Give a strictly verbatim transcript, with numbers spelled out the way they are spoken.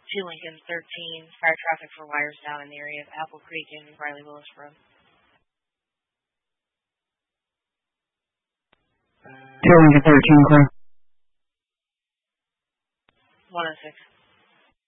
two Lincoln, thirteen, fire traffic for wires down in the area of Apple Creek and Riley Willis Road. two Lincoln, thirteen, clear.